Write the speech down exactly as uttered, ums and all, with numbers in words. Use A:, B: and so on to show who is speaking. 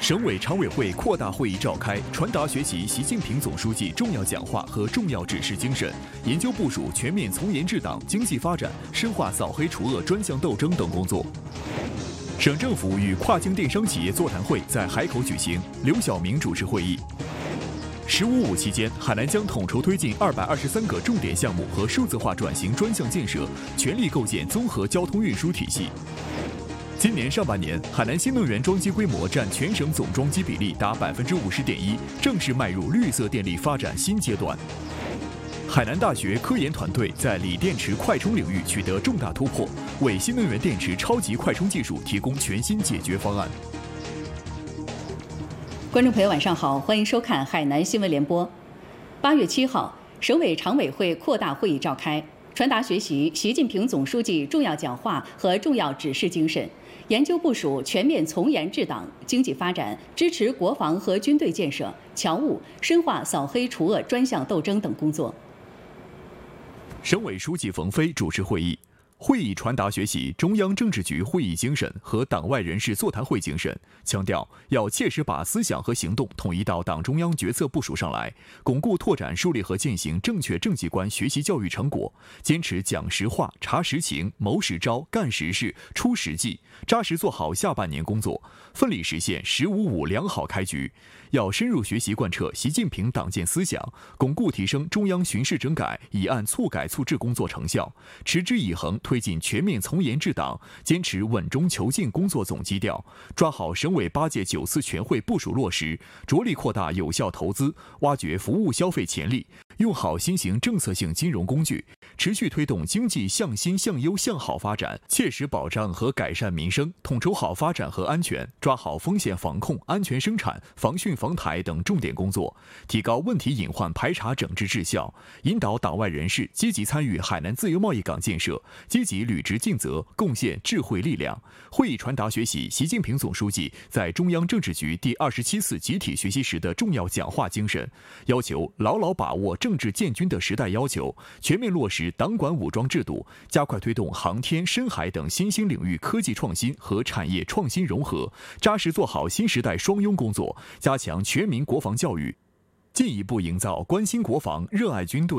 A: 省委常委会扩大会议召开，传达学习习近平总书记重要讲话和重要指示精神，研究部署全面从严治党、经济发展，深化扫黑除恶专项斗争等工作。省政府与跨境电商企业座谈会在海口举行，刘晓明主持会议。十五五期间，海南将统筹推进二百二十三个重点项目和数字化转型专项建设，全力构建综合交通运输体系。今年上半年，海南新能源装机规模占全省总装机比例达百分之五十点一，正式迈入绿色电力发展新阶段。海南大学科研团队在锂电池快充领域取得重大突破，为新能源电池超级快充技术提供全新解决方案。
B: 观众朋友，晚上好，欢迎收看海南新闻联播。八月七号，省委常委会扩大会议召开，传达学习习近平总书记重要讲话和重要指示精神，研究部署全面从严治党、经济发展，支持国防和军队建设、侨务，深化扫黑除恶专项斗争等工作。
A: 省委书记冯飞主持会议。会议传达学习中央政治局会议精神和党外人士座谈会精神，强调要切实把思想和行动统一到党中央决策部署上来，巩固拓展树立和践行正确政绩观学习教育成果，坚持讲实话、查实情、谋实招、干实事、出实际，扎实做好下半年工作，奋力实现“十五五”良好开局。要深入学习贯彻习近平党建思想，巩固提升中央巡视整改、以案促改促治工作成效，持之以恒推进全面从严治党，坚持稳中求进工作总基调，抓好省委八届九次全会部署落实，着力扩大有效投资，挖掘服务消费潜力，用好新型政策性金融工具，持续推动经济向新向优向好发展，切实保障和改善民生，统筹好发展和安全，抓好风险防控、安全生产、防汛防台等重点工作，提高问题隐患排查整治质效，引导党外人士积极参与海南自由贸易港建设，积极履职尽责，贡献智慧力量。会议传达学习习近平总书记在中央政治局第二十七次集体学习时的重要讲话精神，要求牢牢把握政治建军的时代要求，全面落实党管武装制度，加快推动航天、深海等新兴领域科技创新和产业创新融合，扎实做好新时代双拥工作，加强全民国防教育，进一步营造关心国防、热爱军队、